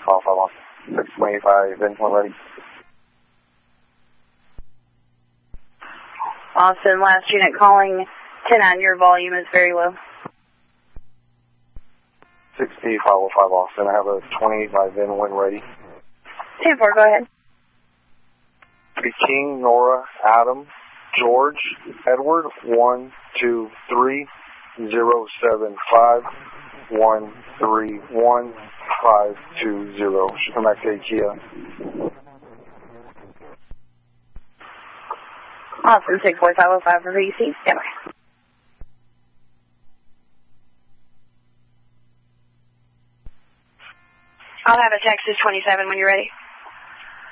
Call 5 Austin. 625, VIN when ready. Austin, last unit calling 10-9, your volume is very low. 6P505 Austin, I have a 25 VIN when ready. 10-4, go ahead. King, Nora, Adam, George, Edward, 123-075-131-520. Should come back to IKEA. Austin, 64505 for VC. Stand by. I'll have a Texas 27 when you're ready.